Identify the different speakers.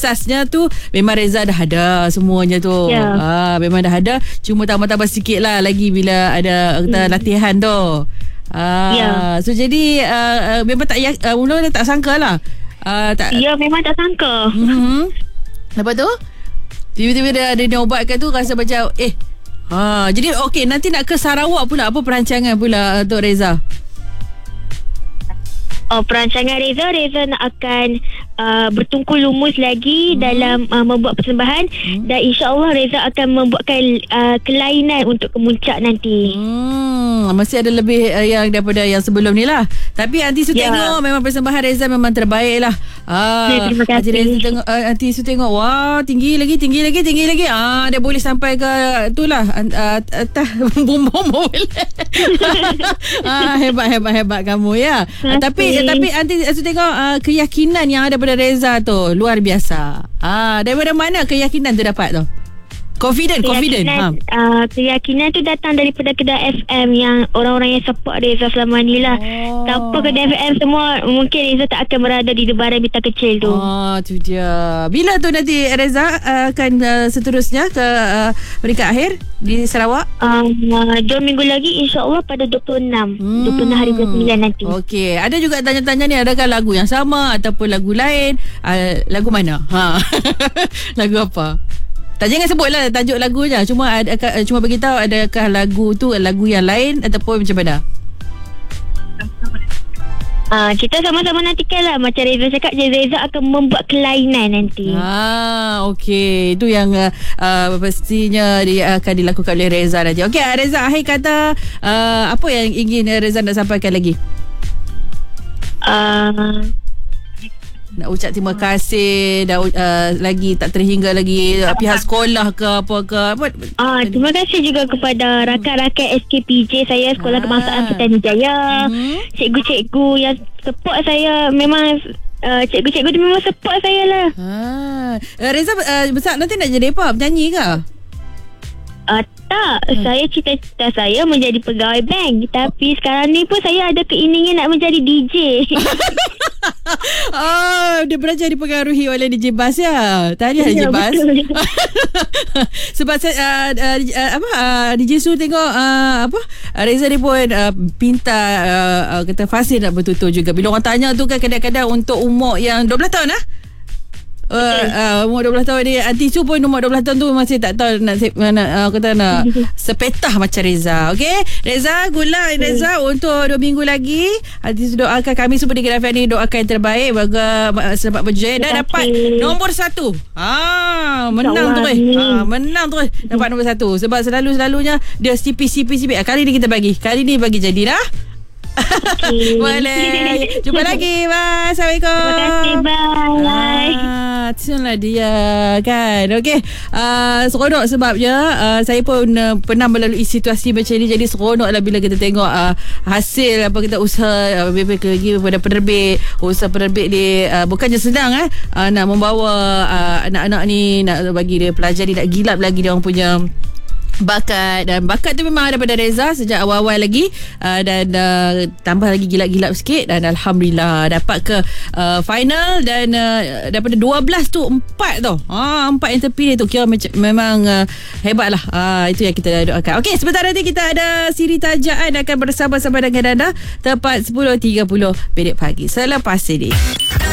Speaker 1: asasnya tu memang Reza dah ada semuanya tu. Memang dah ada, cuma tambah-tambah sikit lah lagi bila ada latihan tu. So jadi memang mula tak sangka lah.
Speaker 2: Memang tak sangka.
Speaker 1: Lepas tu tiba-tiba dia ubatkan tu, rasa macam jadi okey, nanti nak ke Sarawak pula. Apa perancangan pula untuk Reza?
Speaker 2: Perancangan Reza nak akan bertungkul lumus lagi dalam membuat persembahan, dan insya-Allah Reza akan membuatkan kelainan untuk kemuncak nanti.
Speaker 1: Masih ada lebih yang daripada yang sebelum ni lah. Tapi Aunty Su tengok memang persembahan Reza memang terbaik lah.
Speaker 2: Terima kasih.
Speaker 1: Aunty Su tengok, wah, tinggi lagi. Dia boleh sampai ke itulah atas bom boleh. Hebat kamu ya. Tapi Aunty Su tengok keyakinan yang ada pada Reza tu luar biasa. Daripada mana keyakinan tu dapat tu? Confident. Keyakinan tu datang daripada kedai FM yang orang-orang yang support Reza selama ni lah. Tanpa kedai FM semua, mungkin Reza tak akan berada di debaran bintang kecil tu. Tu dia. Bila tu nanti Reza akan seterusnya ke peringkat akhir di Sarawak?
Speaker 2: 2 minggu lagi, insyaAllah pada 26 hari 29 nanti.
Speaker 1: Okey. Ada juga tanya-tanya ni, adakah lagu yang sama ataupun lagu lain? Lagu mana? Lagu apa? Tak, jangan sebutlah tajuk lagunya. Cuma bagi tahu, adakah lagu tu lagu yang lain ataupun macam mana?
Speaker 2: Kita sama-sama nantikan lah. Macam Reza cakap, Reza akan membuat kelainan nanti.
Speaker 1: Okey. Itu yang pastinya dia akan dilakukan oleh Reza nanti. Okey, Reza, akhir kata apa yang ingin Reza nak sampaikan lagi? Nak ucap terima kasih dah lagi tak terhingga lagi pihak sekolah ke apa ke apa.
Speaker 2: Terima kasih juga kepada rakan-rakan SKPJ saya, Sekolah Kebangsaan Petani Jaya. Cikgu-cikgu yang support saya, memang cikgu-cikgu tu memang support saya lah.
Speaker 1: Reza besar nanti nak jadi apa? Penyanyi ke?
Speaker 2: Tak, saya cita-cita saya menjadi pegawai bank. Tapi sekarang ni pun saya ada keinginan nak menjadi DJ.
Speaker 1: Dia belajar dipengaruhi oleh DJ Bas ya. Tahniah DJ Bas. Sebab DJ Su tengok Reza ni pun pintar, kata fasih nak bertutur juga. Bila orang tanya tu kan, kadang-kadang untuk umur yang 12 tahun umur 12 tahun ni, Aunty Su pun umur 12 tahun tu masih tak tahu nak sepetah macam Reza. Okay, Reza, good luck Reza untuk 2 minggu lagi. Aunty Su doakan, kami semua di Grafia ni doakan yang terbaik, selamat berjaya dan dapat nombor 1. Menang terus. Menang terus dapat nombor 1. Sebab selalunya dia CP. Kali ni kita bagi jadilah. Okay. Boleh. Jumpa lagi. Bye. Assalamualaikum.
Speaker 2: Terima kasih. Bye.
Speaker 1: Itulah dia kan. Okey. Seronok sebabnya saya pun pernah melalui situasi macam ni. Jadi seronoklah bila kita tengok hasil apa kita usaha lagi pada penerbit. Usaha penerbit ni bukannya senang nak membawa anak-anak ni, nak bagi dia pelajari, nak gilap lagi dia orang punya bakat. Dan bakat tu memang ada pada Reza sejak awal-awal lagi, dan tambah lagi gilap-gilap sikit, dan Alhamdulillah dapat ke final. Dan daripada 12 tu 4 tau, 4 yang terpilih tu, kira memang hebat lah. Itu yang kita doakan. Okey, sebentar nanti kita ada Siri Tajaan akan bersama-sama dengan anda tepat 10.30 minit pagi selepas ini.